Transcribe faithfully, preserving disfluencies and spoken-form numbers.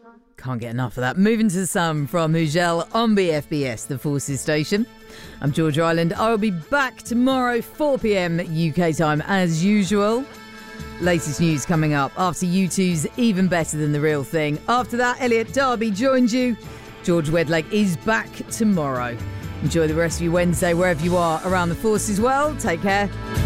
Can't get enough of that. Moving to the Sun from Hugel on B F B S, the Forces station. I'm Georgia Island. I'll be back tomorrow, four p.m. U K time as usual. Latest news coming up after U two's Even Better Than the Real Thing. After that, Elliot Darby joins you. George Wedlake is back tomorrow. Enjoy the rest of your Wednesday wherever you are around the Forces world. Take care.